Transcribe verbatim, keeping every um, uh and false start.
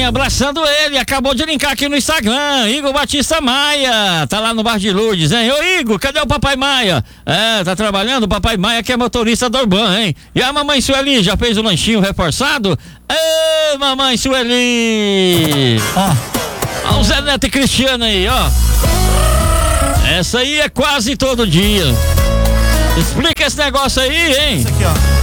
Sim, abraçando ele, acabou de linkar aqui no Instagram, Igor Batista Maia, tá lá no Bar de Lourdes, hein? Ô Igor, cadê o Papai Maia? É, tá trabalhando o Papai Maia, que é motorista do Urban, hein? E a mamãe Sueli, já fez o lanchinho reforçado? Ê, mamãe Sueli! Ó, ó o Zé Neto e Cristiano aí, ó. Essa aí é quase todo dia. Explica esse negócio aí, hein? Isso aqui, ó.